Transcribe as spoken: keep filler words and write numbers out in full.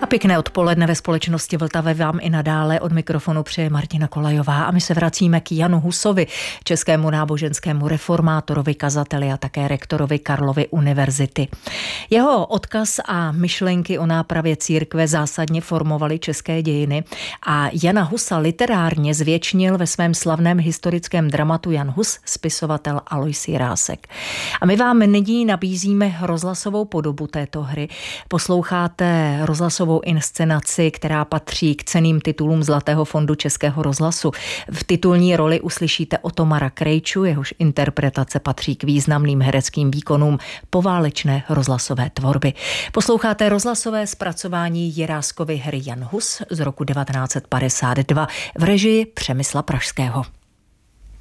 A pěkné odpoledne ve společnosti Vltavy vám i nadále od mikrofonu přeje Martina Kolajová a my se vracíme k Janu Husovi, českému náboženskému reformátorovi, kazateli a také rektorovi Karlovy univerzity. Jeho odkaz a myšlenky o nápravě církve zásadně formovaly české dějiny a Jana Husa literárně zvěčnil ve svém slavném historickém dramatu Jan Hus spisovatel Alois Jirásek. A my vám nyní nabízíme rozhlasovou podobu této hry. Posloucháte rozhlasovou inscenaci, která patří k cenným titulům Zlatého fondu Českého rozhlasu. V titulní roli uslyšíte Otomara Krejču, jehož interpretace patří k významným hereckým výkonům poválečné rozhlasové tvorby. Posloucháte rozhlasové zpracování Jiráskovy hry Jan Hus z roku devatenáct set padesát dva v režii Přemysla Pražského.